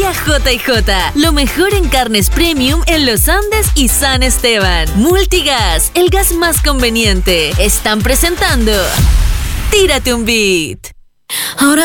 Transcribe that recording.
Llega J&J, lo mejor en carnes premium en Los Andes y San Esteban. Multigas, el gas más conveniente. Están presentando Tírate un Beat. Ahora